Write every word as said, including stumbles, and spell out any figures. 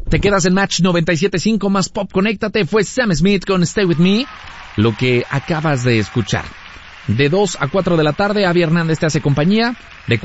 Te quedas en Match noventa y siete punto cinco más Pop. Conéctate. Fue Sam Smith con Stay With Me, lo que acabas de escuchar. De dos a cuatro de la tarde, Abby Hernández te hace compañía. De